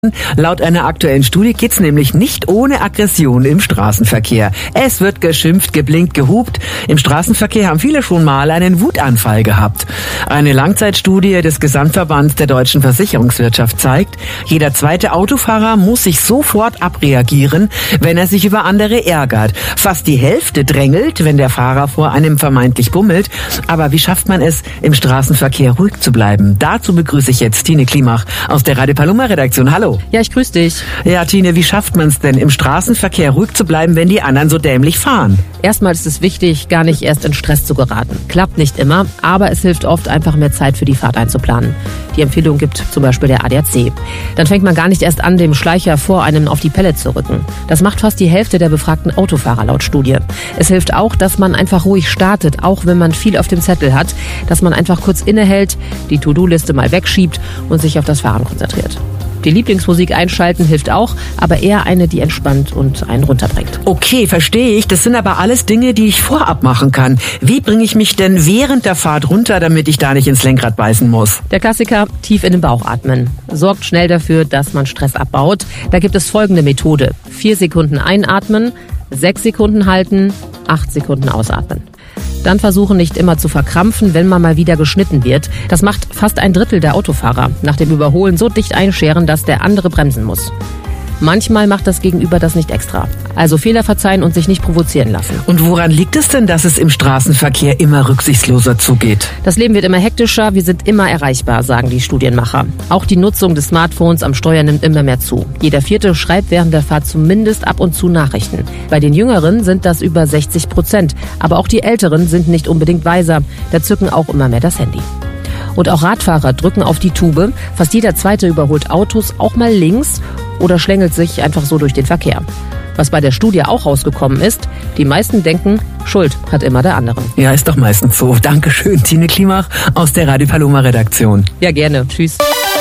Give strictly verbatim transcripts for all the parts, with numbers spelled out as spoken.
Laut einer aktuellen Studie geht's nämlich nicht ohne Aggression im Straßenverkehr. Es wird geschimpft, geblinkt, gehupt. Im Straßenverkehr haben viele schon mal einen Wutanfall gehabt. Eine Langzeitstudie des Gesamtverbands der deutschen Versicherungswirtschaft zeigt, jeder zweite Autofahrer muss sich sofort abreagieren, wenn er sich über andere ärgert. Fast die Hälfte drängelt, wenn der Fahrer vor einem vermeintlich bummelt. Aber wie schafft man es, im Straßenverkehr ruhig zu bleiben? Dazu begrüße ich jetzt Tine Klimach aus der Radio Paloma Redaktion. Hallo. Ja, ich grüße dich. Ja, Tine, wie schafft man es denn, im Straßenverkehr ruhig zu bleiben, wenn die anderen so dämlich fahren? Erstmal ist es wichtig, gar nicht erst in Stress zu geraten. Klappt nicht immer, aber es hilft oft, einfach mehr Zeit für die Fahrt einzuplanen. Die Empfehlung gibt zum Beispiel der A D A C. Dann fängt man gar nicht erst an, dem Schleicher vor einem auf die Pelle zu rücken. Das macht fast die Hälfte der befragten Autofahrer laut Studie. Es hilft auch, dass man einfach ruhig startet, auch wenn man viel auf dem Zettel hat, dass man einfach kurz innehält, die To-Do-Liste mal wegschiebt und sich auf das Fahren konzentriert. Die Lieblingsmusik einschalten hilft auch, aber eher eine, die entspannt und einen runterbringt. Okay, verstehe ich. Das sind aber alles Dinge, die ich vorab machen kann. Wie bringe ich mich denn während der Fahrt runter, damit ich da nicht ins Lenkrad beißen muss? Der Klassiker, tief in den Bauch atmen. Sorgt schnell dafür, dass man Stress abbaut. Da gibt es folgende Methode. Vier Sekunden einatmen, sechs Sekunden halten, acht Sekunden ausatmen. Dann versuchen, nicht immer zu verkrampfen, wenn man mal wieder geschnitten wird. Das macht fast ein Drittel der Autofahrer. Nach dem Überholen so dicht einscheren, dass der andere bremsen muss. Manchmal macht das Gegenüber das nicht extra. Also Fehler verzeihen und sich nicht provozieren lassen. Und woran liegt es denn, dass es im Straßenverkehr immer rücksichtsloser zugeht? Das Leben wird immer hektischer, wir sind immer erreichbar, sagen die Studienmacher. Auch die Nutzung des Smartphones am Steuer nimmt immer mehr zu. Jeder Vierte schreibt während der Fahrt zumindest ab und zu Nachrichten. Bei den Jüngeren sind das über sechzig Prozent. Aber auch die Älteren sind nicht unbedingt weiser. Da zücken auch immer mehr das Handy. Und auch Radfahrer drücken auf die Tube. Fast jeder Zweite überholt Autos auch mal links oder schlängelt sich einfach so durch den Verkehr. Was bei der Studie auch rausgekommen ist, die meisten denken, Schuld hat immer der andere. Ja, ist doch meistens so. Dankeschön, Tine Klimach aus der Radio Paloma Redaktion. Ja, gerne. Tschüss.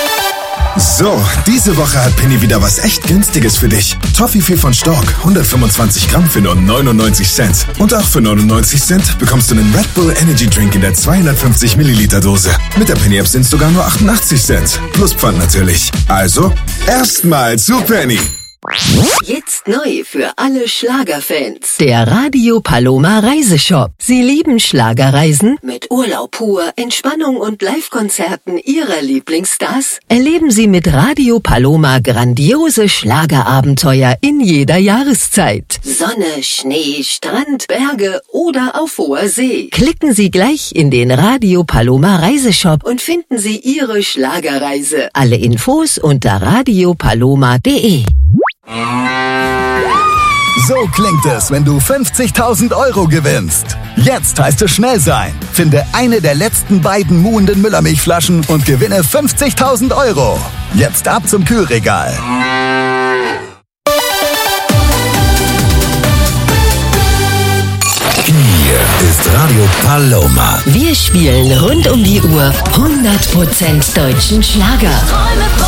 So, diese Woche hat Penny wieder was echt Günstiges für dich. Toffifee von Stork, hundertfünfundzwanzig Gramm für nur neunundneunzig Cent. Und auch für neunundneunzig Cent bekommst du einen Red Bull Energy Drink in der zweihundertfünfzig Milliliter Dose. Mit der Penny App sind es sogar nur achtundachtzig Cent. Plus Pfand natürlich. Also, erstmal zu Penny. Jetzt neu für alle Schlagerfans. Der Radio Paloma Reiseshop. Sie lieben Schlagerreisen? Mit Urlaub pur, Entspannung und Live-Konzerten Ihrer Lieblingsstars? Erleben Sie mit Radio Paloma grandiose Schlagerabenteuer in jeder Jahreszeit. Sonne, Schnee, Strand, Berge oder auf hoher See. Klicken Sie gleich in den Radio Paloma Reiseshop und finden Sie Ihre Schlagerreise. Alle Infos unter radio paloma punkt de. So klingt es, wenn du fünfzigtausend Euro gewinnst. Jetzt heißt es schnell sein. Finde eine der letzten beiden muhenden Müllermilchflaschen und gewinne fünfzigtausend Euro. Jetzt ab zum Kühlregal. Hier ist Radio Paloma. Wir spielen rund um die Uhr hundert Prozent deutschen Schlager.